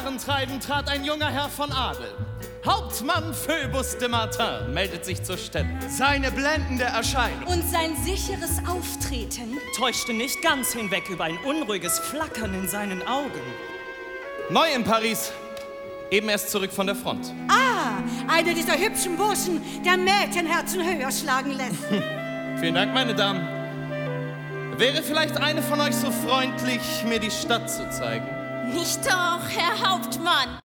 Narrentreiben trat ein junger Herr von Adel. Hauptmann Phoebus de Martin meldet sich zur Stelle. Seine blendende Erscheinung und sein sicheres Auftreten täuschte nicht ganz hinweg über ein unruhiges Flackern in seinen Augen. Neu in Paris, eben erst zurück von der Front. Ah, einer dieser hübschen Burschen, der Mädchenherzen höher schlagen lässt. Vielen Dank, meine Damen. Wäre vielleicht eine von euch so freundlich, mir die Stadt zu zeigen? Nicht doch, Herr Hauptmann.